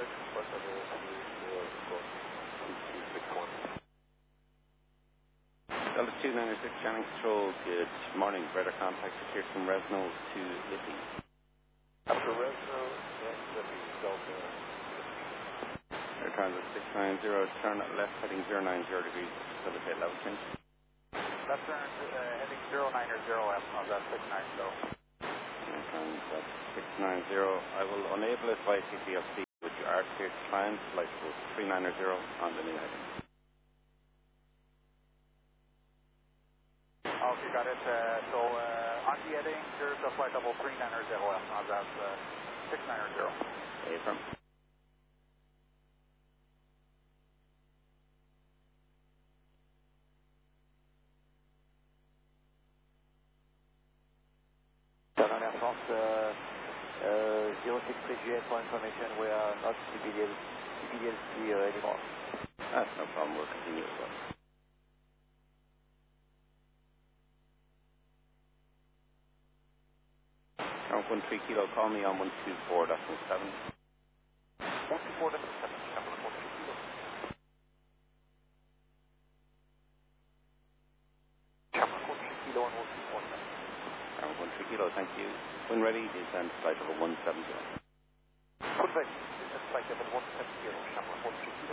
Delta 296, Channing Control, good morning. Radar contact here from Resno to Liffey. After Resno, then Liffey, Delta. Air Transit 690, turn left heading 090 degrees, facilitate level change. Left turn heading 090, how's that 690? Air Transit 690, I will enable it by CTFC with your ARC here to climb, flight code 390 on the new heading. Okay, got it. So on the heading, there's a flight level 390 how's that 690? Affirm. Air France 06 for information, we are not CBDLC anymore. That's no problem, we'll continue as well. Count 13 kilo, call me on 124.7. 124.7, Chamber 13 kilo. Chamber 14 kilo and 124.7. Count 13 kilo, thank you. When ready, descend flight level 170. When ready, descend flight level 170, Chamber 14 kilo.